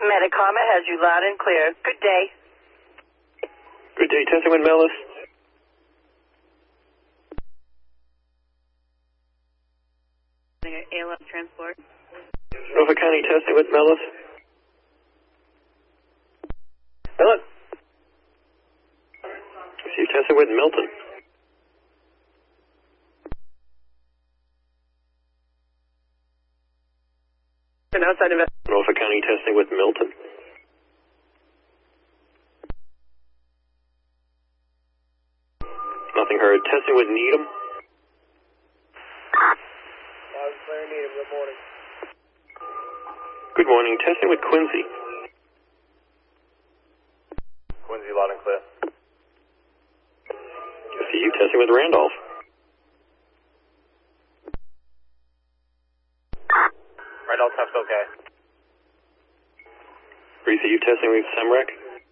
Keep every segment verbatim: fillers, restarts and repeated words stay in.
Medicoma has you loud and clear. Good day. Good day. Testing with Mellis. A L M transport. Norfolk County testing with Mellis. Hello. See you testing with Milton. An outside invest. Norfolk County testing with Milton. Nothing heard. Testing with Needham. Loud and clear, Needham. Good morning. Good morning. Testing with Quincy. Quincy, loud and clear. See you testing with Randolph. Randolph, test okay. C U testing with Semrec.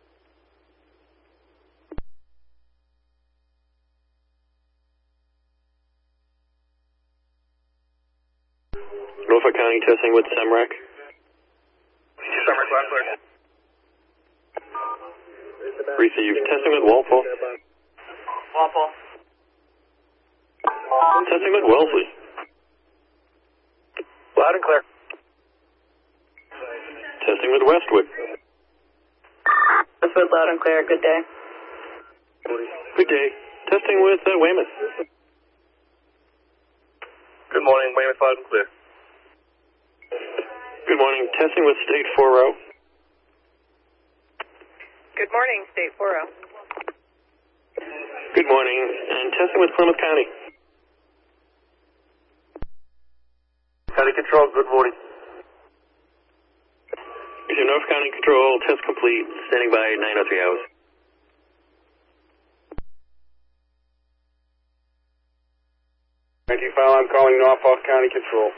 Norfolk County testing with Semrec. Semrec, loud and clear. Receive. Testing with Walpole. Walpole. Testing with Wellesley. Loud and clear. Testing with Westwood. Westwood, loud and clear. Good day. Good day. Testing with uh, Weymouth. Good morning, Weymouth, loud and clear. Good morning. Testing with State four oh. Good morning, State four oh. Good morning. And testing with Plymouth County. County Control, good morning. Is your Norfolk County Control test complete? Standing by nine oh three hours. nineteen file, I'm calling Norfolk County Control.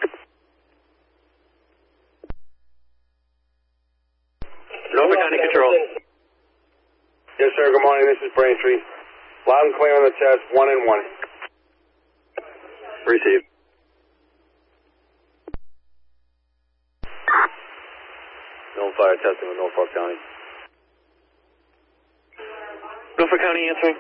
Norfolk County Control. Yes, sir, good morning, this is Braintree. Loud and clear on the test, one and one. Receive. No fire testing with Norfolk County. Norfolk County answering.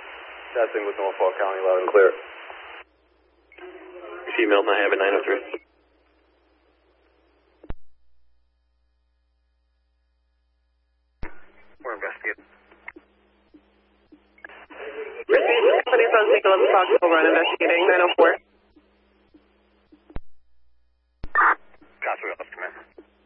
Testing with Norfolk County, loud and clear. Receive Milton, I have it nine oh three.